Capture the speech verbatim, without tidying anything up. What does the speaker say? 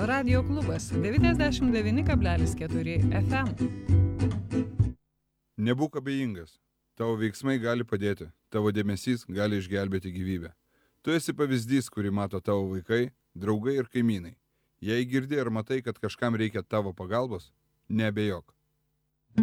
Radio klubas devyniasdešimt devyni kablelis keturi F M. Nebūk abejingas. Tavo veiksmai gali padėti. Tavo dėmesys gali išgelbėti gyvybę. Tu esi pavyzdys, kurį mato tavo vaikai, draugai ir kaimynai. Jei girdi ar matai, kad kažkam reikia tavo pagalbos, neabejok.